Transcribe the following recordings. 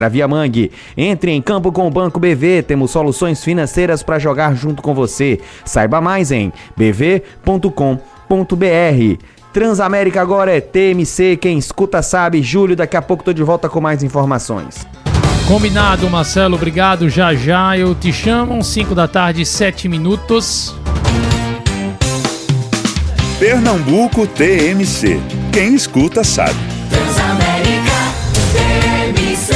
Via Mangue. Entre em campo com o Banco BV, temos soluções financeiras para jogar junto com você. Saiba mais em bv.com.br. Transamérica agora é TMC, quem escuta sabe. Júlio, daqui a pouco tô de volta com mais informações. Combinado, Marcelo, obrigado. Já já eu te chamo, 5 da tarde, 7 minutos. Pernambuco TMC, quem escuta sabe. Transamérica TMC.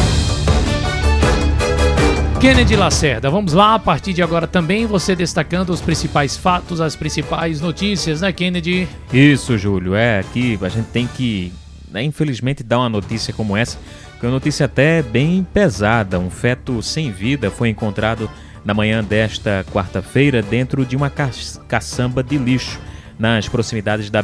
Kennedy Lacerda, vamos lá, a partir de agora também você destacando os principais fatos, as principais notícias, né, Kennedy? Isso, Júlio, aqui a gente tem que, infelizmente, dar uma notícia como essa, que é uma notícia até bem pesada. Um feto sem vida foi encontrado na manhã desta quarta-feira dentro de uma caçamba de lixo, nas proximidades da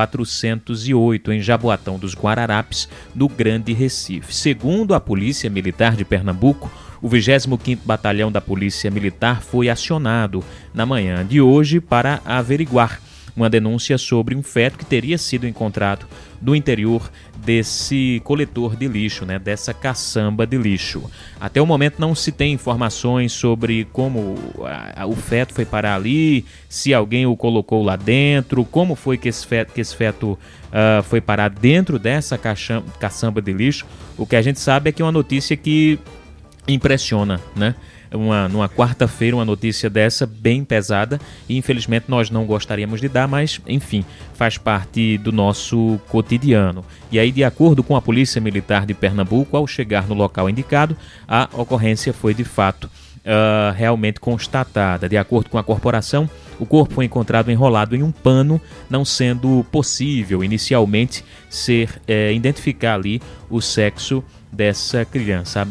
BR-408, em Jaboatão dos Guararapes, no Grande Recife. Segundo a Polícia Militar de Pernambuco, o 25º Batalhão da Polícia Militar foi acionado na manhã de hoje para averiguar uma denúncia sobre um feto que teria sido encontrado no interior desse coletor de lixo, dessa caçamba de lixo. Até o momento não se tem informações sobre como o feto foi parar ali, se alguém o colocou lá dentro, como foi que esse feto foi parar dentro dessa caçamba de lixo. O que a gente sabe é que é uma notícia que impressiona, numa quarta-feira, uma notícia dessa bem pesada, e infelizmente nós não gostaríamos de dar, mas enfim, faz parte do nosso cotidiano. E aí, de acordo com a Polícia Militar de Pernambuco, ao chegar no local indicado, a ocorrência foi de fato realmente constatada. De acordo com a corporação, o corpo foi encontrado enrolado em um pano, não sendo possível inicialmente identificar ali o sexo dessa criança.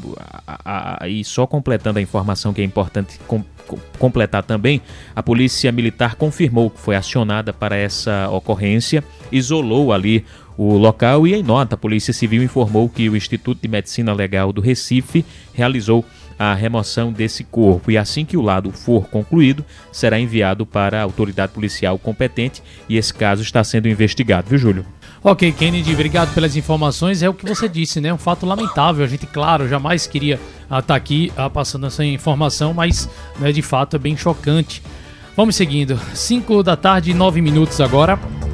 E só completando a informação que é importante completar também, a Polícia Militar confirmou que foi acionada para essa ocorrência, isolou ali o local e, em nota, a Polícia Civil informou que o Instituto de Medicina Legal do Recife realizou a remoção desse corpo, e assim que o laudo for concluído, será enviado para a autoridade policial competente, e esse caso está sendo investigado, viu, Júlio? Ok, Kennedy, obrigado pelas informações. É o que você disse, um fato lamentável. A gente, claro, jamais queria estar aqui passando essa informação, mas de fato é bem chocante. Vamos seguindo, 5 da tarde, 9 minutos agora.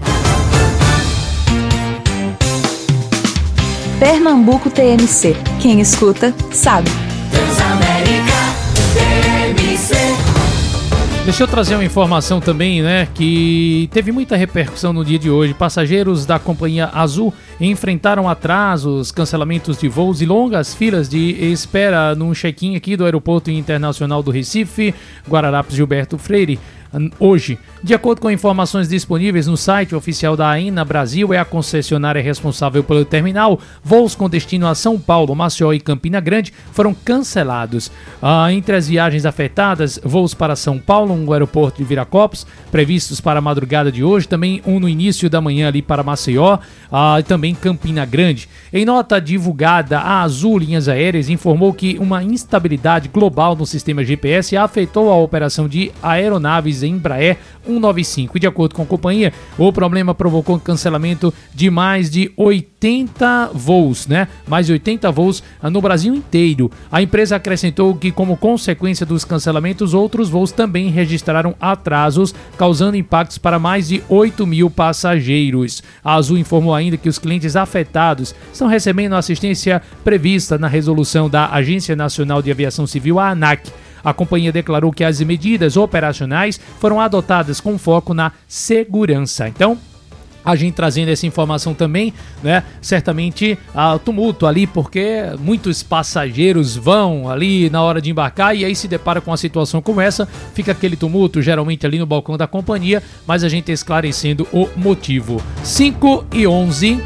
Pernambuco TMC, quem escuta sabe. Transamérica TMC. Deixa eu trazer uma informação também, que teve muita repercussão no dia de hoje. Passageiros da Companhia Azul enfrentaram atrasos, cancelamentos de voos e longas filas de espera num check-in aqui do Aeroporto Internacional do Recife, Guararapes Gilberto Freire. Hoje, de acordo com informações disponíveis no site oficial da AENA Brasil, é a concessionária responsável pelo terminal. Voos com destino a São Paulo, Maceió e Campina Grande foram cancelados. Entre as viagens afetadas, voos para São Paulo, no aeroporto de Viracopos, previstos para a madrugada de hoje, também um no início da manhã ali para Maceió, e também Campina Grande. Em nota divulgada, a Azul Linhas Aéreas informou que uma instabilidade global no sistema GPS afetou a operação de aeronaves Embraer 195. E de acordo com a companhia, o problema provocou cancelamento de mais de 80 voos, Mais de 80 voos no Brasil inteiro. A empresa acrescentou que, como consequência dos cancelamentos, outros voos também registraram atrasos, causando impactos para mais de 8 mil passageiros. A Azul informou ainda que os clientes afetados estão recebendo a assistência prevista na resolução da Agência Nacional de Aviação Civil, a ANAC. A companhia declarou que as medidas operacionais foram adotadas com foco na segurança. Então, a gente trazendo essa informação também, certamente tumulto ali, porque muitos passageiros vão ali na hora de embarcar e aí se depara com uma situação como essa, fica aquele tumulto geralmente ali no balcão da companhia, mas a gente esclarecendo o motivo. 5:11.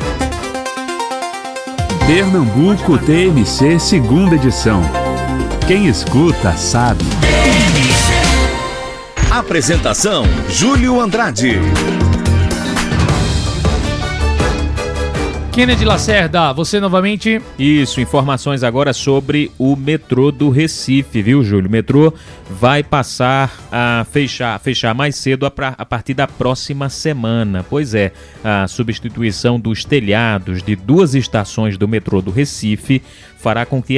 Pernambuco TMC, segunda edição. Quem escuta sabe. Apresentação: Júlio Andrade. Kennedy Lacerda, você novamente. Isso, informações agora sobre o metrô do Recife, viu, Júlio? O metrô vai passar a fechar mais cedo a partir da próxima semana. Pois é, a substituição dos telhados de 2 estações do metrô do Recife fará com que